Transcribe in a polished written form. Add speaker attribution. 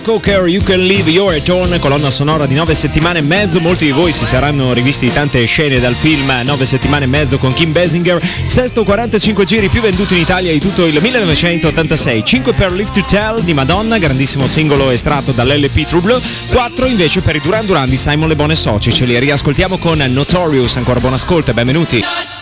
Speaker 1: Coker, You Can Leave Your Return, colonna sonora di 9 settimane e mezzo. Molti di voi si saranno rivisti di tante scene dal film 9 settimane e mezzo con Kim Basinger. Sesto 45 giri più venduto in Italia di tutto il 1986. 5 per Live to Tell di Madonna, grandissimo singolo estratto dall'LP True Blue. 4 invece per i Duran Duran di Simon Le Bon e Soci. Ce li riascoltiamo con Notorious. Ancora buon ascolto e benvenuti.